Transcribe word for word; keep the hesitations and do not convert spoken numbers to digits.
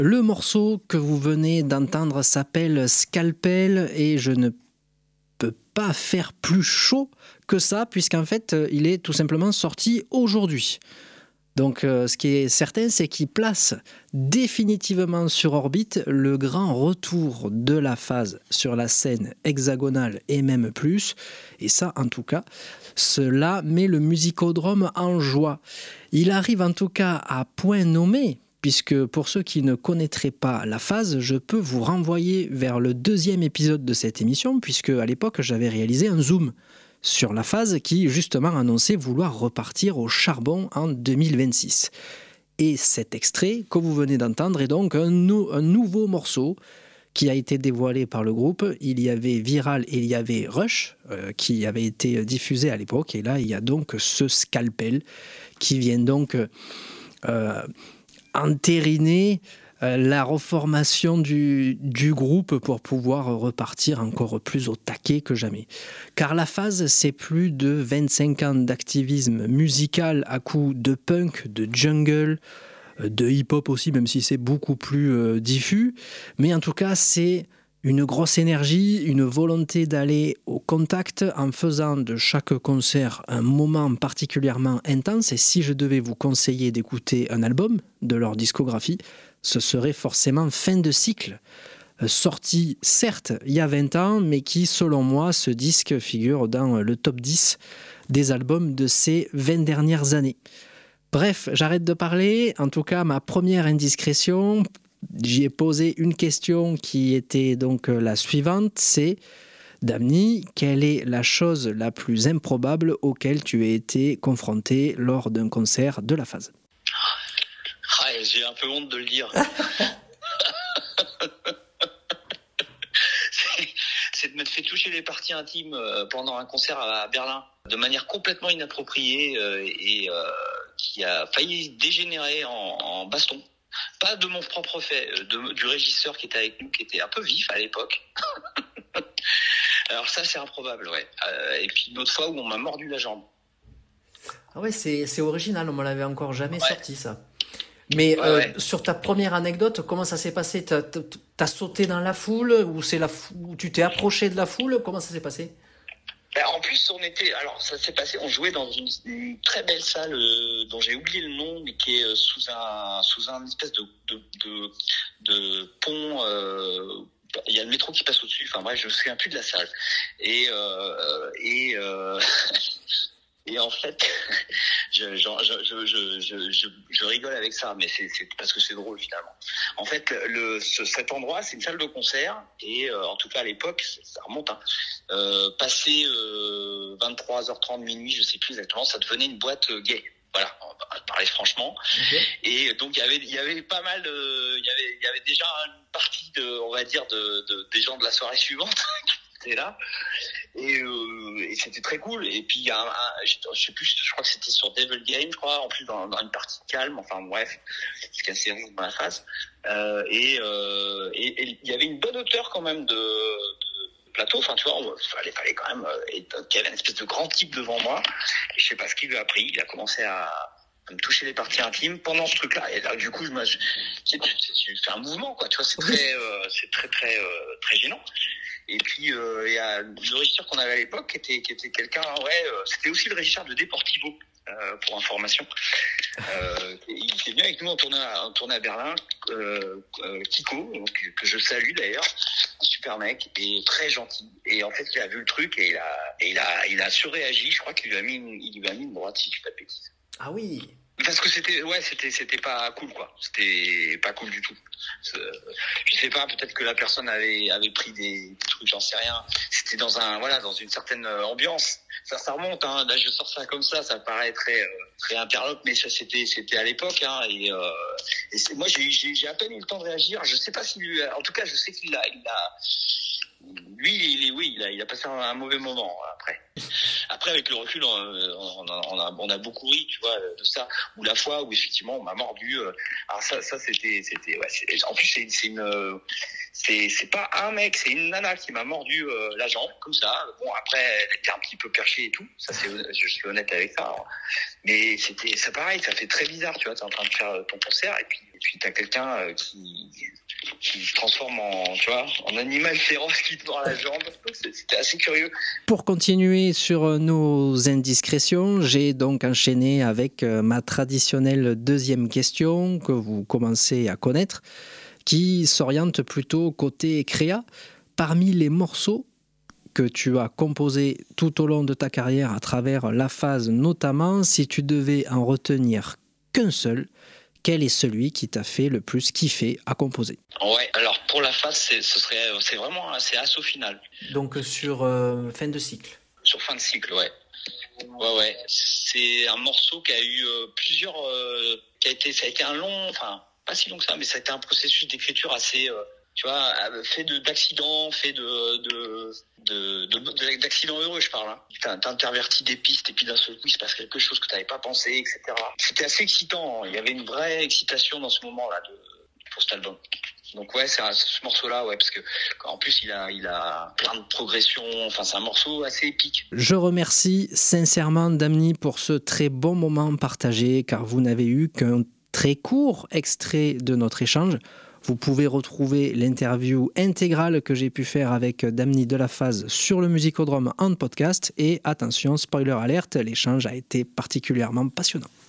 Le morceau que vous venez d'entendre s'appelle Scalpel et je ne peux pas faire plus chaud que ça puisqu'en fait il est tout simplement sorti aujourd'hui. Donc euh, ce qui est certain, c'est qu'il place définitivement sur orbite le grand retour de la phase sur la scène hexagonale et même plus. Et ça, en tout cas, cela met le musicodrome en joie. Il arrive en tout cas à point nommé, puisque pour ceux qui ne connaîtraient pas la phase, je peux vous renvoyer vers le deuxième épisode de cette émission, puisque à l'époque, j'avais réalisé un zoom sur la phase qui justement annonçait vouloir repartir au charbon en deux mille vingt-six. Et cet extrait que vous venez d'entendre est donc un, nou- un nouveau morceau qui a été dévoilé par le groupe. Il y avait Viral et il y avait Rush euh, qui avait été diffusé à l'époque. Et là, il y a donc ce Scalpel qui vient donc euh, entériner la reformation du, du groupe pour pouvoir repartir encore plus au taquet que jamais. Car la phase, c'est plus de vingt-cinq ans d'activisme musical à coups de punk, de jungle, de hip-hop aussi, même si c'est beaucoup plus euh, diffus. Mais en tout cas, c'est une grosse énergie, une volonté d'aller au contact en faisant de chaque concert un moment particulièrement intense. Et si je devais vous conseiller d'écouter un album de leur discographie, ce serait forcément Fin de cycle, sorti certes il y a vingt ans, mais qui, selon moi, ce disque figure dans le top dix des albums de ces vingt dernières années. Bref, j'arrête de parler. En tout cas, ma première indiscrétion, j'y ai posé une question qui était donc la suivante, c'est Damny, quelle est la chose la plus improbable auquel tu as été confronté lors d'un concert de la phase ? Ah, j'ai un peu honte de le dire. c'est, c'est de m'être fait toucher les parties intimes pendant un concert à Berlin de manière complètement inappropriée et euh, qui a failli dégénérer en, en baston. Pas de mon propre fait, de, du régisseur qui était avec nous, qui était un peu vif à l'époque. Alors ça, c'est improbable, ouais. Euh, et puis une autre fois où on m'a mordu la jambe. Ah ouais, c'est, c'est original, on me l'avait encore jamais ouais. sorti ça. Mais ouais, euh, ouais. sur ta première anecdote, comment ça s'est passé ? T'as, t'as, t'as sauté dans la foule ou c'est la fou- ou tu t'es approché de la foule ? Comment ça s'est passé ? En plus, on était, alors ça s'est passé, on jouait dans une, une très belle salle euh, dont j'ai oublié le nom, mais qui est euh, sous un sous un espèce de de de, de pont. Euh, il y a le métro qui passe au-dessus. Enfin bref, je me souviens plus de la salle. Et euh, et euh, et en fait, je, je, je, je, je, je, je rigole avec ça, mais c'est, c'est parce que c'est drôle finalement. En fait, le, ce, cet endroit, c'est une salle de concert, et euh, en tout cas à l'époque, ça remonte, hein, euh, passé euh, vingt-trois heures trente, minuit, je sais plus exactement, ça devenait une boîte gay. Voilà, on va parler franchement. Okay. Et donc il y avait, il y avait pas mal de, il y avait, il y avait déjà une partie de, on va dire, de, de des gens de la soirée suivante qui étaient là. Et, euh, et c'était très cool. Et puis il y a un, un je, je sais plus, je crois que c'était sur Devil Game, je crois, en plus dans, dans une partie calme. Enfin bref, c'est cassé dans la face. Euh, et euh, et il y avait une bonne hauteur quand même de, de plateau. Enfin tu vois, il fallait, fallait quand même. Et, il y avait une espèce de grand type devant moi. Et je sais pas ce qu'il lui a pris. Il a commencé à, à me toucher les parties intimes pendant ce truc-là. Et là, du coup, je me, je, je, je, je fais un mouvement, quoi. Tu vois, c'est très, euh, c'est très, très, euh, très gênant. Et puis euh, il y a le régisseur qu'on avait à l'époque qui était qui était quelqu'un, ouais, euh, c'était aussi le régisseur de Deportivo euh, pour information. Euh, il était venu avec nous en tournée à, en tournée à Berlin, euh, euh, Kiko, donc, que je salue d'ailleurs, un super mec et très gentil. Et en fait il a vu le truc et il a et il a il a surréagi. Je crois qu'il lui a mis une, il lui a mis une droite si je dis pas de bêtises. Ah oui. Parce que c'était, ouais, c'était, c'était pas cool, quoi. C'était pas cool du tout. C'est, je sais pas, peut-être que la personne avait, avait pris des trucs, j'en sais rien. C'était dans un, voilà, dans une certaine ambiance. Ça, ça remonte, hein. Là, je sors ça comme ça, ça paraît très, très interlope, mais ça, c'était, c'était à l'époque, hein. Et, euh, et c'est, moi, j'ai, j'ai, j'ai à peine eu le temps de réagir. Je sais pas s'il, en tout cas, je sais qu'il a, il a, lui, il est, oui, il a, il a passé un, un mauvais moment après. Après, avec le recul, on, on, a, on, a, on a beaucoup ri, tu vois, de ça. Ou la fois où effectivement, on m'a mordu. Alors ça, ça c'était, c'était, ouais. C'est, en plus, c'est, c'est une, c'est, c'est pas un mec, c'est une nana qui m'a mordu euh, la jambe comme ça. Bon, après, elle était un petit peu perchée et tout. Ça, c'est, je suis honnête avec ça. Hein. Mais c'était, ça pareil, ça fait très bizarre, tu vois. T'es en train de faire ton concert et puis puis t'as quelqu'un euh, qui, qui se transforme en, tu vois, en animal féroce qui te mord la jambe. Donc c'était assez curieux. Pour continuer sur nos indiscrétions, j'ai donc enchaîné avec ma traditionnelle deuxième question que vous commencez à connaître, qui s'oriente plutôt côté créa. Parmi les morceaux que tu as composés tout au long de ta carrière, à travers la phase notamment, si tu devais en retenir qu'un seul, quel est celui qui t'a fait le plus kiffer à composer? Ouais, alors pour la phase, c'est, ce serait, c'est vraiment c'est assaut final. Donc sur euh, fin de cycle. Sur fin de cycle, ouais. Ouais, ouais. C'est un morceau qui a eu euh, plusieurs, euh, qui a été, ça a été un long, enfin pas si long que ça, mais ça a été un processus d'écriture assez, euh, tu vois, fait de d'accidents, fait de de de, de, de d'accidents heureux, je parle. Hein. T'as, t'as interverti des pistes et puis d'un seul coup il se passe quelque chose que t'avais pas pensé, et cetera. C'était assez excitant. Il y avait une vraie excitation dans ce moment-là de pour cet album. Donc ouais, c'est un, ce morceau-là, ouais, parce que en plus il a, il a plein de progressions. Enfin, c'est un morceau assez épique. Je remercie sincèrement Damni pour ce très bon moment partagé, car vous n'avez eu qu'un très court extrait de notre échange. Vous pouvez retrouver l'interview intégrale que j'ai pu faire avec Damni de la Phase sur le Musicodrome en podcast. Et attention, spoiler alerte, l'échange a été particulièrement passionnant.